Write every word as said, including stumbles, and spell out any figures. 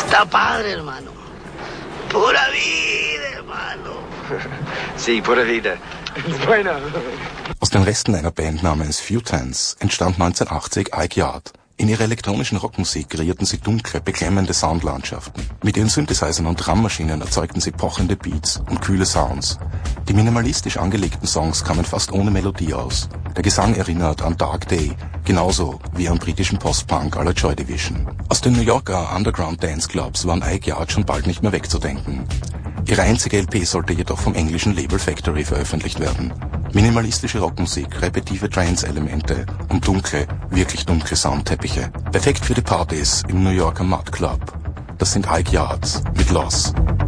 Sta padre, hermano. Pura vida, hermano. Sí, pura vida. Bueno. Aus den Resten einer Band namens Futans entstand neunzehnhundertachtzig Ike Yard. In ihrer elektronischen Rockmusik kreierten sie dunkle, beklemmende Soundlandschaften. Mit ihren Synthesizern und Drummaschinen erzeugten sie pochende Beats und kühle Sounds. Die minimalistisch angelegten Songs kamen fast ohne Melodie aus. Der Gesang erinnert an Dark Day, genauso wie an britischen Post-Punk à la Joy Division. Aus den New Yorker Underground Dance Clubs waren Ike Yard schon bald nicht mehr wegzudenken. Ihre einzige L P sollte jedoch vom englischen Label Factory veröffentlicht werden. Minimalistische Rockmusik, repetitive Trance-Elemente und dunkle, wirklich dunkle Soundteppiche. Perfekt für die Partys im New Yorker Mud Club. Das sind Ike Yards mit Loss.